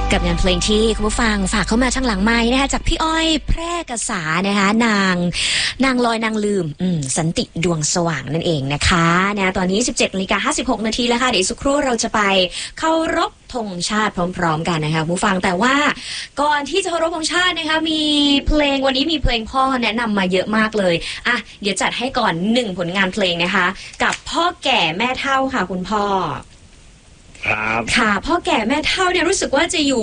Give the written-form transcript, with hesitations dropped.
กับงานเพลงที่คุณผู้ฟังฝากเข้ามาทางหลังไม้นะคะจากพี่อ้อยแพร่กษานะคะนางลอยนางลืมสันติดวงสว่างนั่นเองนะคะตอนนี้ 17:56 นาทีแล้วค่ะเดี๋ยวสักครู่เราจะไปเคารพธงชาติพร้อมๆกันนะคะคุณผู้ฟังแต่ว่าก่อนที่จะเคารพธงชาตินะคะมีเพลงวันนี้มีเพลงพ่อแนะนำมาเยอะมากเลยอ่ะเดี๋ยวจัดให้ก่อน1ผลงานเพลงนะคะกับพ่อแก่แม่เฒ่าค่ะคุณพ่อครับค่ะพ่อแก่แม่เฒ่าเนี่ยรู้สึกว่าจะอยู่